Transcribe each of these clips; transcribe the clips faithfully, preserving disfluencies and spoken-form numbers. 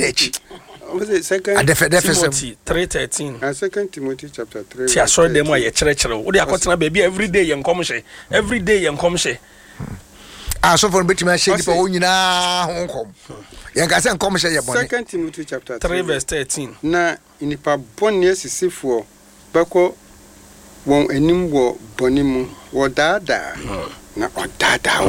dechi. Was it second Timothy three thirteen? Uh, second Timothy chapter three. Tia sorry them why you chere chere. Wo dey akotena baby every day yen come she. Every day yen come she. Ah, so for beti ma shege pa wonyina honkom. Yen ka se come she ye bone. Second Timothy chapter three verse thirteen. Na inipa bone asisifo bako won anim wo bone mu wo daada na odada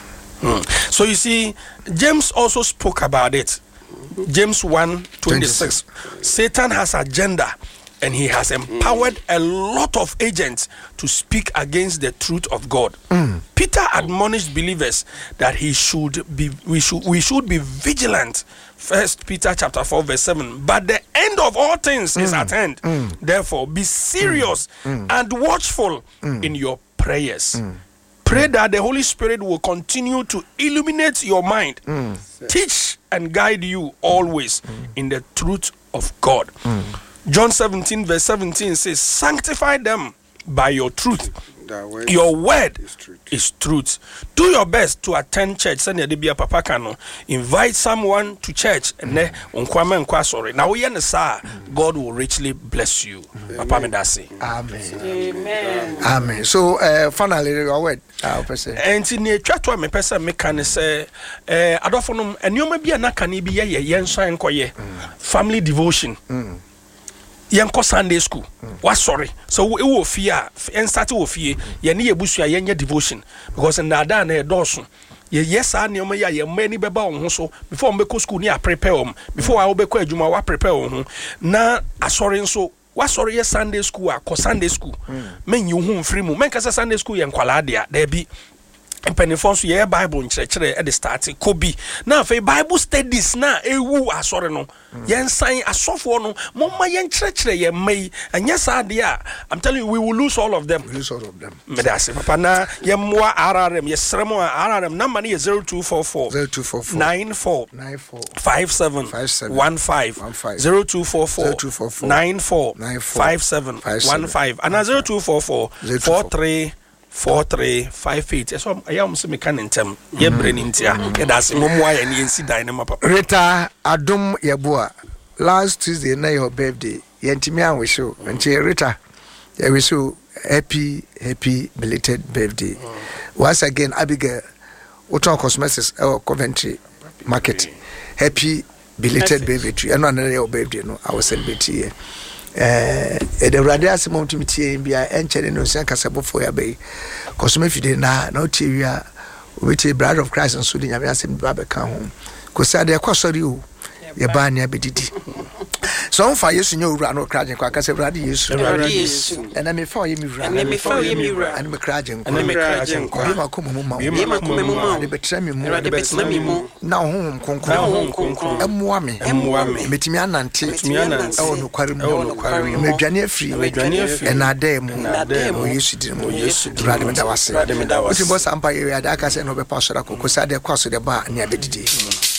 wo. So you see, James also spoke about it. James one twenty-six. Satan has agenda and he has empowered mm. a lot of agents to speak against the truth of God. Mm. Peter admonished believers that he should be we should we should be vigilant. First Peter chapter four verse seven. But the end of all things mm. is at hand. Mm. Therefore, be serious mm. and watchful mm. in your prayers. Mm. Pray that the Holy Spirit will continue to illuminate your mind, mm. teach and guide you always mm. in the truth of God. Mm. John seventeen verse seventeen says, sanctify them by your truth. Word your word is truth. is truth. Do your best to attend church. Send your papa kano. Invite someone to church and ne unkwame nkwa sorry. Now we understand God will richly bless you. Papa medasi. Amen. Amen. Amen. So uh, finally your word. Ah, person. Enti ne twatwa me pesa me kan say eh adofo no enioma bia na kan bi ye ye nsan koye. Family devotion. Mm. Yanko Sunday school. Mm. What sorry? So we will fear and start with fear. Ye ni ebusua ye nya devotion because na da na edoso. Ye yes a ne ya ye many beba on so before we go school ni a prepare um before I be ko adwuma wa prepare on na asori nso wa sorry ye Sunday school a ko Sunday school. Men you hu free mu men kasa Sunday school ye nkwala dia da bi penifon so ye Bible nkyerɛkyerɛ at the starting kobi na fe Bible studies na ewu asɔre no yen san asɔfo no momma yen kyerɛkyerɛ ye mai anya saa de a I'm telling you we will lose all of them. We lose all of them. Me da se papa na ye moa R R M ye sremo R R M number ni zero two four four nine four five seven one five zero two four four nine four five seven one five and zero two four four four three four three five eight. So I am some mechanic ye brain intia. That's Momoa and Yancy Dynamo Papa. Rita Adum Yabua. Last Tuesday night your birthday. Yentimia we show. And Rita, yeah, we show happy, happy belated birthday. Once again, Abigail, Oton Cosmetics or Coventry Market. Happy belated birthday. And another your birthday, no, I was celebrating here. Eh the radio asimom timiti bia enchene no san kasabo for ya be kosome fide na na otiwia obeti bride of Christ and so the nyame asem ba be ka ho kosa de kwasori o ye ba ne abedidi so on fa Yesu nyowura no kraje kwa kase bride Yesu Yesu ena me fa ye mi wura ena me fa ye mi wura ena me kraje nko ena me kraje nko bi makomo mu ma bi makomo mu ma de betra me mu de betra me mu na ho konkon na ho konkon emmoa me emmoa me metimi anante metimi anante e wono kware mu medwane afri medwane afri ena da mu na da mu Yesu di mu Yesu bride me da wase bride me da wase uti bo sampa ye ya da aka se no be pasora kokosa de kwaso de ba ne abedidi